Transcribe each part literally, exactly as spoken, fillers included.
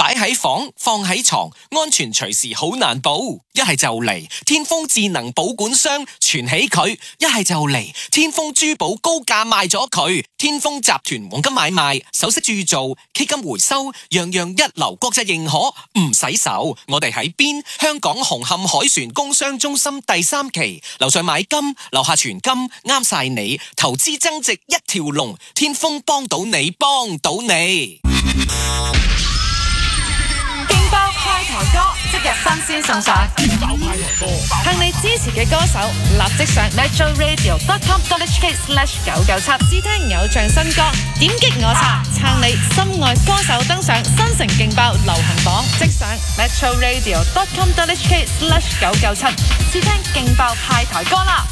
擺喺房，放喺床，安全隨時好難保。一係就嚟天風智能保管箱存起佢，一係就嚟天風珠寶高價賣咗佢。天風集團黃金買賣、首飾鑄造、基金回收，樣樣一流，國際認可，唔使愁。我哋喺邊？香港紅磡海船工商中心第三期，樓上買金，樓下存金，啱晒你。投資增值一條龍，天風幫到你，幫到你。 勁爆派台歌，即日新鮮送上。勁爆派台歌，向你支持嘅歌手立即上 metro radio dot com dot h k slash 九九七試聽偶像新歌，點擊我查撐你心愛歌手登上新城勁爆流行榜，即上 metro radio dot com dot h k slash 九九七試聽勁爆派台歌啦。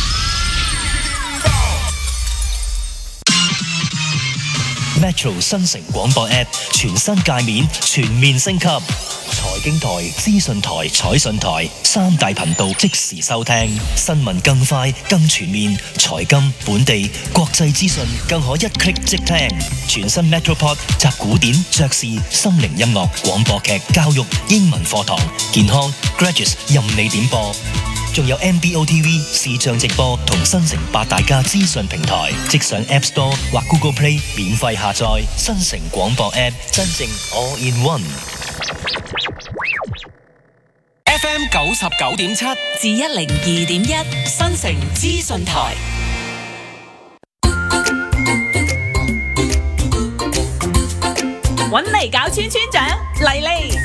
Metro 新城廣播 App 全新界面全面升級，財經台、資訊台、彩訊台三大頻道即時收聽，新聞更快更全面，財金、本地、國際資訊更可一 click 即聽。全新 Metropod 集古典、爵士、心靈音樂、廣播劇、教育、英文課堂、健康、Graduates 任你點播。仲有 M B O T V 視像直播同新城八大家資訊平台，即上 App Store 或 Google Play 免費下載。新城廣播 App 真正 All in One。 F M 九十九點七至一零二點一，新城資訊台。 搵嚟搞村村長嚟嚟。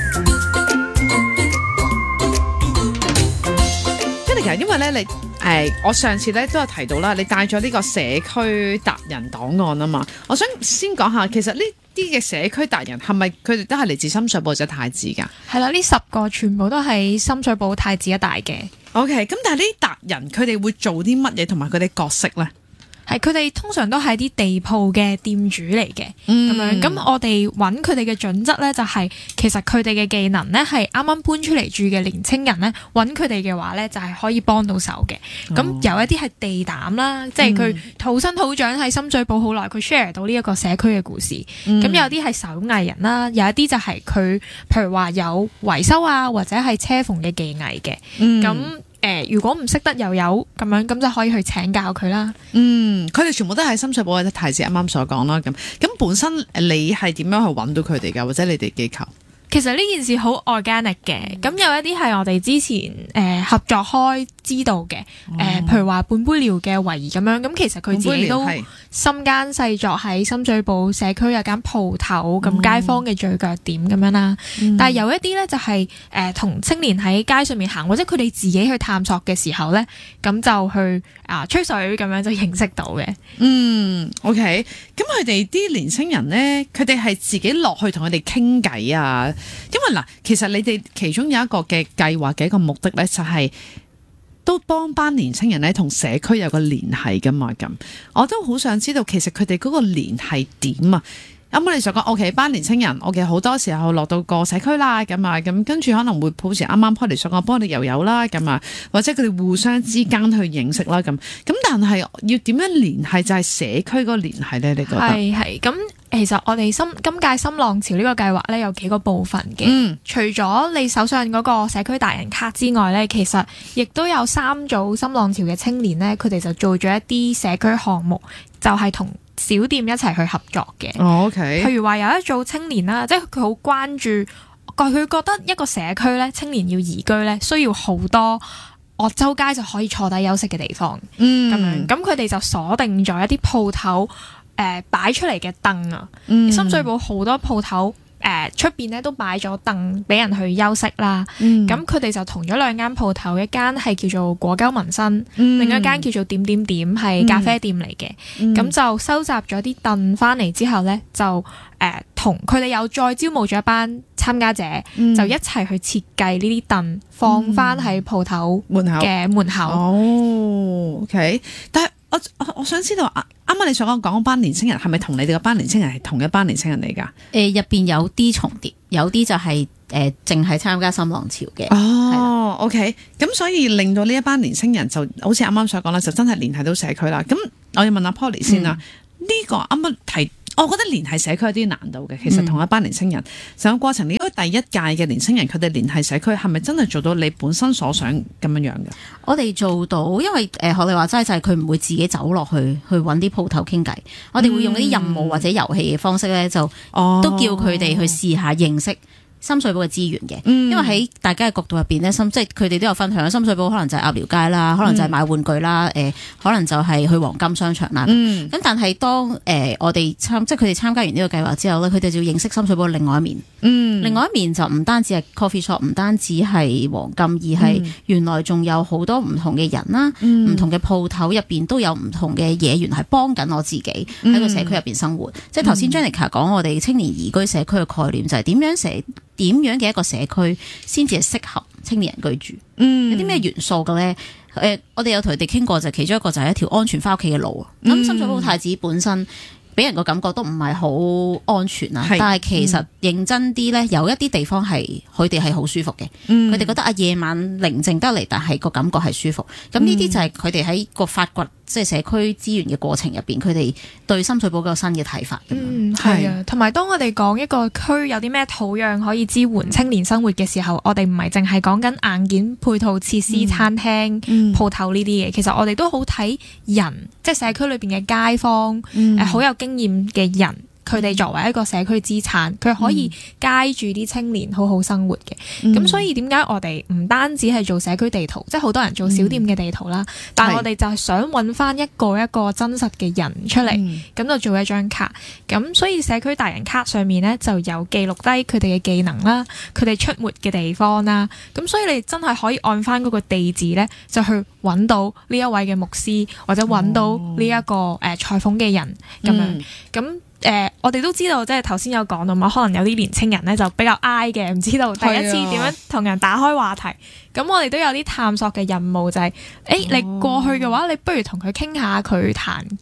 因為咧，你誒、呃，我上次咧都有提到啦，你帶咗呢個社區達人檔案啊嘛，我想先講下，其實呢啲嘅社區達人係咪佢哋都係嚟自深水埗或者太子㗎？ 係啦，呢十個全部都係深水埗太子一帶嘅。 OK，咁但係呢啲達人佢哋會做啲乜嘢，同埋佢哋角色咧？ 係佢哋通常都係啲地鋪嘅店主嚟嘅，咁、嗯、樣咁我哋揾佢哋嘅準則咧，就係、是、其實佢哋嘅技能咧係啱啱搬出嚟住嘅年青人咧，揾佢哋嘅話咧就係、是、可以幫到手嘅。咁、哦、有一啲係地膽啦，即係佢土生土長喺深水埗好耐，佢 share 到呢一個社區嘅故事。咁、嗯、有啲係手藝人啦，有一啲就係佢譬如話有維修啊，或者係車縫嘅技藝嘅。咁、嗯誒、呃，如果唔識得又有咁樣，咁就可以去請教佢啦。 嗯，佢哋全部都係深水埗或者太子啱啱所講啦。咁咁本身你係點樣去揾到佢哋㗎？或者你哋機構？ 其實呢件事好 organic 嘅，咁有一啲係我哋之前誒、呃、合作開知道嘅，誒、呃、譬如話半杯寮嘅維怡咁樣，咁其實佢自己都深耕細作喺深水埗社區有間鋪頭，咁、嗯、街坊嘅聚腳點咁樣啦。嗯、但係有一啲咧就係誒同青年喺街上面行，或者佢哋自己去探索嘅時候咧，咁就去啊、呃、吹水咁樣就認識到嘅。 嗯 ，OK，咁佢哋啲年青人咧，佢哋係自己落去同佢哋傾偈啊。因為嗱，其實你哋其中有一個嘅計劃嘅一個目的咧，就係都幫班年青人咧同社區有個聯繫噶嘛。咁我都好想知道，其實佢哋嗰個聯繫點啊？咁我哋想講，OK，班年青人，OK，好多時候落到個社區啦，咁啊，咁跟住可能會好似啱啱 Polly 所講，幫你又有啦，咁啊，或者佢哋互相之間去認識啦，咁咁，但係要點樣聯繫就係社區嗰個聯繫咧？你覺得？ 係係咁。其實我哋深今屆深浪潮呢個計劃咧有幾個部分嘅，嗯、除咗你手上嗰個社區達人卡之外咧，其實亦都有三組深浪潮嘅青年咧，佢哋就做咗一啲社區項目，就係、是、同小店一齊去合作嘅。 哦 OK， 譬如話有一組青年啦，即係佢好關注，佢覺得一個社區咧，青年要移居咧，需要好多我周街就可以坐低休息嘅地方。嗯，咁樣咁佢哋就鎖定咗一啲鋪頭。誒、呃、擺出嚟嘅凳啊，嗯、深水埗好多鋪頭誒出邊咧都擺咗凳俾人去休息啦。咁佢哋就同咗兩間鋪頭，一間係叫做果鳩紋身，嗯、另一間叫做點點點係咖啡店嚟嘅。咁、嗯、就收集咗啲凳翻嚟之後咧，就誒同佢哋又再招募咗一班參加者，嗯、就一齊去設計呢啲凳放翻喺鋪頭嘅門口。 哦 ，OK， 但係我我我想知道啊。啱啱你所講講班年青人係咪同你哋嘅班年青人係同一班年青人嚟㗎？ 誒入邊有啲重疊，有啲就係誒淨係參加深浪潮嘅。 哦 ，OK，咁所以令到呢一班年青人就好似啱啱所講啦，就真係聯繫到社區啦。咁我要問阿 Polly 先啦，呢、嗯、個啱啱提，我覺得聯繫社區有啲難度嘅。其實同一班年青人成個過程，你第一屆嘅年青人佢哋聯繫社區係咪真係做到你本身所想咁樣樣嘅？ 我哋做到，因為誒學你話齋就係佢唔會自己走落去去揾啲鋪頭傾偈，我哋會用啲任務或者遊戲嘅方式咧，就都叫佢哋去試下認識深水埗嘅資源嘅，因為喺大家嘅角度入邊咧，深即係佢哋都有分享，深水埗可能就係鴨寮街啦，可能就係買玩具啦，誒、呃，可能就係去黃金商場啦。咁、嗯、但係當誒、呃、我哋參即係佢哋參加完呢個計劃之後咧，佢哋就要認識深水埗另外一面。嗯，另外一面就唔單止係 coffee shop， 唔單止係黃金，而係原來仲有好多唔同嘅人啦，唔、嗯、同嘅鋪頭入邊都有唔同嘅嘢，原來係幫緊我自己喺個社區入邊生活。嗯、即係頭先 Janica 講我哋青年宜居社區嘅概念，就係點樣寫。點樣嘅一個社區先至係適合青年人居住？嗯，有啲咩元素嘅咧？誒、呃，我哋有同佢哋傾過，就其中一個就係一條安全翻屋企嘅路。咁、嗯、深水埗太子本身俾人個感覺都唔係好安全啊，但係其實認真啲咧，有一啲地方係佢哋係好舒服嘅。佢、嗯、哋覺得啊，夜晚寧靜得嚟，但係個感覺係舒服。咁呢啲就係佢哋喺個發掘即係社區資源嘅過程入邊，佢哋對深水埗嗰個新嘅睇法。 嗯，係啊。同埋當我哋講一個區有啲咩土壤可以支援青年生活嘅時候，我哋唔係淨係講緊硬件配套設施、嗯、餐廳、嗯、鋪頭呢啲嘢。其實我哋都好睇人，即係社區裏邊嘅街坊，誒、嗯，好、呃、有經驗嘅人。佢哋作為一個社區資產，佢可以街住啲青年好好生活嘅。咁、嗯、所以點解我哋唔單止係做社區地圖，即係好多人做小店嘅地圖啦，嗯、但係我哋就係想揾翻一個一個真實嘅人出嚟，咁、嗯、就做一張卡。咁所以社區大人卡上面呢，就有記錄低佢哋嘅技能啦，佢哋出沒嘅地方啦。咁所以你真係可以按翻嗰個地址呢，就去揾到呢一位嘅牧師，或者揾到呢一個誒採訪嘅人咁樣咁。嗯誒、呃，我哋都知道，即係頭先有講到嘛，可能有啲年青人咧就比較 I 嘅，唔知道第一次點樣同人打開話題。咁、啊、我哋都有啲探索嘅任務，就係、是，誒、欸，你過去嘅話，你不如同佢傾下佢彈